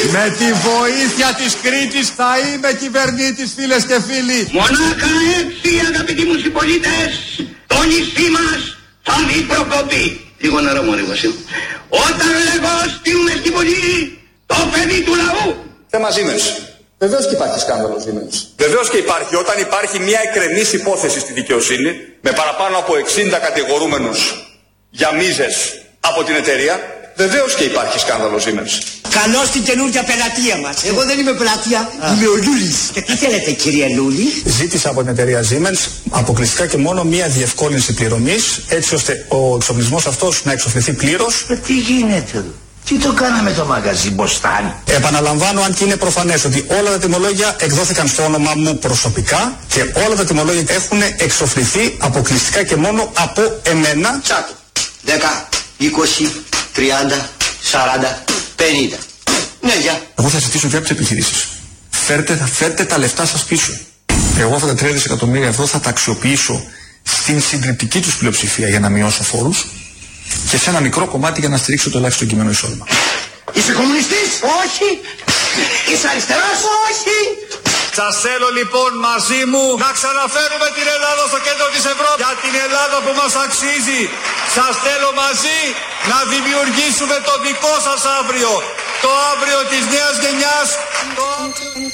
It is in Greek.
Με τη βοήθεια της Κρήτης θα είμαι κυβερνήτης, φίλες και φίλοι. Μονάχα έτσι, αγαπητοί μου συμπολίτες, το νησί μας θα μη προκοπεί. Λίγο νερό μωρή Βασίλη. Όταν λέγω στείλουμε στην Βουλή το παιδί του λαού. Θέμα Siemens. Βεβαίως και υπάρχει σκάνδαλο Siemens. Βεβαίως και υπάρχει. Όταν υπάρχει μια εκκρεμής υπόθεση στη δικαιοσύνη με παραπάνω από 60 κατηγορούμενους για μίζες από την εταιρεία, βεβαίως και υπάρχει σκάνδαλο Siemens. Καλώς την καινούργια πελατεία μας. Εγώ δεν είμαι πελατεία, είμαι ο Λούλης. Και τι θέλετε κύριε Λούλη? Ζήτησα από την εταιρεία Siemens αποκλειστικά και μόνο μία διευκόλυνση πληρωμής, έτσι ώστε ο εξοπλισμός αυτός να εξοφληθεί πλήρως. Τι γίνεται εδώ? Τι το κάναμε το μαγαζί Μποστάνι? Επαναλαμβάνω, αν και είναι προφανές, ότι όλα τα τιμολόγια εκδόθηκαν στο όνομα μου προσωπικά και όλα τα τιμολόγια έχουν εξοφληθεί αποκλειστικά και μόνο από εμένα. Τσάκο. 10, 20, 30, 40, 50. Ναι, γεια. Εγώ θα ζητήσω και από τις επιχειρήσεις. Φέρτε τα λεφτά σας πίσω. Εγώ αυτά τα 3 δισεκατομμύρια ευρώ θα τα αξιοποιήσω στην συντριπτική τους πλειοψηφία για να μειώσω φόρους και σε ένα μικρό κομμάτι για να στηρίξω το ελάχιστο κείμενο εισόδημα. Είσαι κομμουνιστής? Όχι. Είσαι αριστερός? Όχι. Σας θέλω λοιπόν μαζί μου να ξαναφέρουμε την Ελλάδα στο κέντρο της Ευρώπης. Για την Ελλάδα που μας αξίζει. Σας θέλω μαζί να δημιουργήσουμε το δικό σας αύριο. Το αύριο της νέας γενιάς.